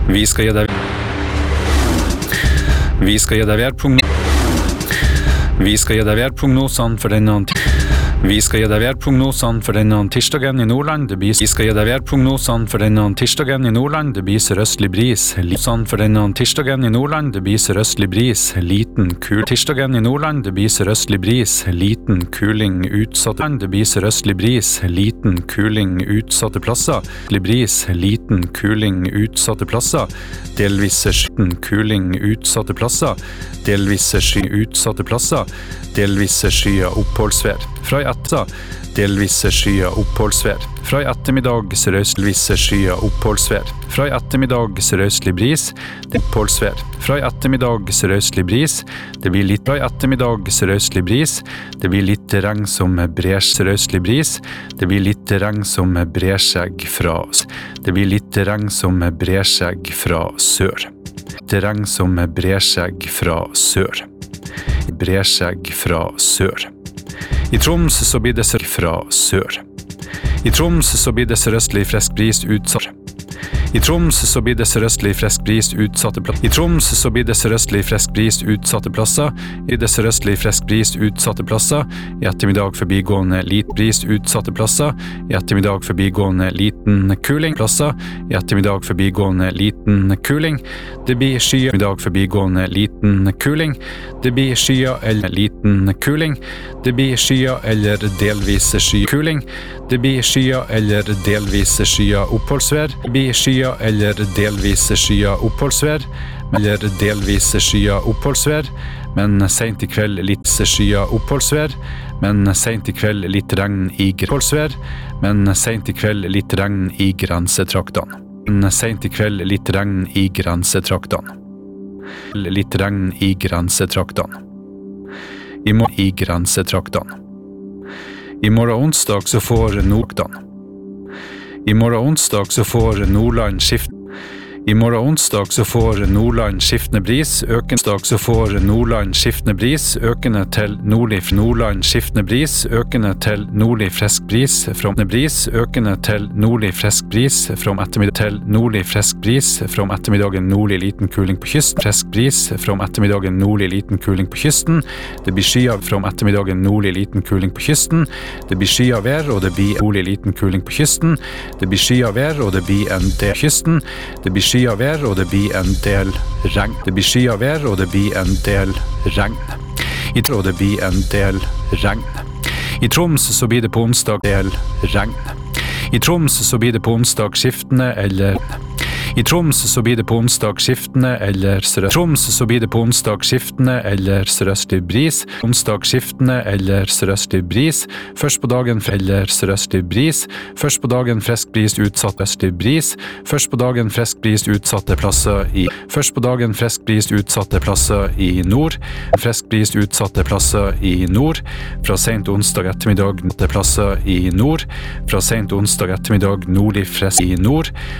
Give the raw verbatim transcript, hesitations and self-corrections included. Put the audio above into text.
Vi skal gi deg Vi skal gi deg værprognosene Vi skal gi deg værprognosene for denne Vi skal gi deg værprognosene for denne tirsdagen i Nordland. Det blir Vi skal gi deg værprognosene for denne tirsdagen i Nordland. Det blir sørøstlig bris. Sånn for denne tirsdagen i Nordland. Det blir sørøstlig bris. Liten kul. Tirsdagen i Nordland. Det blir sørøstlig bris. Liten kuling utsatte. Det blir sørøstlig bris. Liten kuling utsatte plasser. Bris. Liten kuling utsatte plasser. Delvis skitten kuling utsatte plasser. Delvis sky utsatte plasser. Delvis skya oppholdsvær. Fra i etter, delvis skya oppholdsvær. Fra i ettermiddag sørøstligvis skya oppholdsvær. Fra i ettermiddag sørøstlig bris, oppholdsvær. Fra i ettermiddag sørøstlig bris, det blir litt fra i ettermiddag sørøstlig bris, det blir litt regn som brer sørøstlig bris, det blir litt regn som brer seg fra oss. Det blir litt regn som brer seg fra sør. Det regn som brer seg fra sør. Brer seg fra sør. I Troms så blir det sør fra sør. I Troms så blir det sørøstlig frisk bris utsatt. I Troms så blir det sørøstlig frisk bris utsatte plasser. I Troms så blir det sørøstlig frisk bris utsatte plasser. I det sørøstlig frisk bris utsatte plasser. I ettermiddag forbigående lit bris utsatte plasser. I ettermiddag forbigående liten kuling plasser. I ettermiddag forbigående liten kuling. Det blir skyer. I dag forbigående liten kuling. Det blir skyer eller liten kuling. Det blir skyer eller delvis sky kuling. Det blir skyer eller delvis skya oppholdsvær. Det blir skyer eller delvis skya oppholdsvær, eller delvis skya oppholdsvær, men sent i kveld litt skya oppholdsvær, men sent i kveld litt regn i oppholdsvær, men sent i kveld litt regn i grensetraktene. Men sent i kveld litt regn i grensetraktene. Litt regn i grensetraktene. I morgen i grensetraktene. I morgen onsdag så får Nordland I morgen onsdag så får Nordland skift. I morgen onsdag så får Nordland skiftende bris, økende onsdag så får Nordland skiftende bris, økende til nordlig Nordland skiftende bris, økende til nordlig frisk bris, fra bris, økende til nordlig frisk bris, fra ettermiddag til nordlig frisk bris, fra ettermiddagen nordlig liten kuling på kysten, frisk bris, fra ettermiddagen nordlig liten kuling på kysten, det blir skyer fra ettermiddagen nordlig liten kuling på kysten, det blir skyer vær, og det blir nordlig liten kuling på kysten, det blir skyer vær, og det blir en del kysten, det blir skyer vær, og det blir en del regn. Det blir skyer vær, og det blir en del regn. I Troms, og det blir en del regn. I Troms så blir det på onsdag del regn. I Troms så blir det på onsdag skiftende eller I Troms så blir det på onsdag skiftende eller sørøstlig. Troms så blir det på onsdag skiftende eller sørøstlig bris. Onsdag skiftende eller sørøstlig bris. Først på dagen eller sørøstlig bris. Først på dagen frisk bris utsatt østlig bris. Først på dagen frisk bris utsatte plasser i Først på dagen frisk bris utsatte plasser i nord. Frisk bris utsatte plasser i nord. Fra sent onsdag ettermiddag til plasser i nord. Fra sent onsdag ettermiddag nordlig frisk i nord.